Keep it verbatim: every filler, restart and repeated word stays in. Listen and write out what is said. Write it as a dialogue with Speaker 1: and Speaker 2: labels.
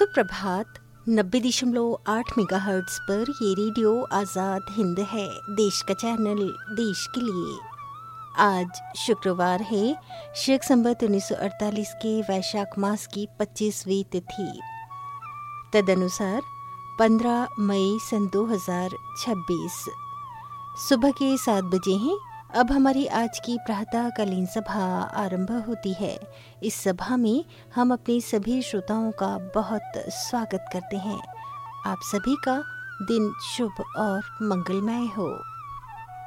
Speaker 1: सुप्रभात। नब्बे दशमलव आठ मेगाहर्ट्ज़ पर ये रेडियो आज़ाद हिंद है, देश का चैनल देश के लिए। आज शुक्रवार है, शेख संवत उन्नीस सौ अड़तालीस के वैशाख मास की पच्चीसवीं तिथि, तदनुसार पंद्रह मई सन दो हज़ार छब्बीस। सुबह के सात बजे हैं। अब हमारी आज की प्रातःकालीन सभा आरंभ होती है। इस सभा में हम अपने सभी श्रोताओं का बहुत स्वागत करते हैं। आप सभी का दिन शुभ और मंगलमय हो।